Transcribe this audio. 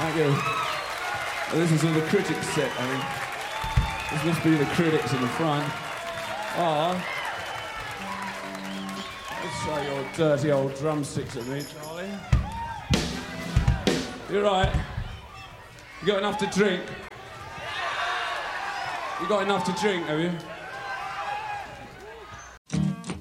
Thank you. Well, this is all the critics set, I think. This must be the critics in the front. Oh. Let's throw your dirty old drumsticks at me, Charlie. You're right. You got enough to drink? You got enough to drink, have you?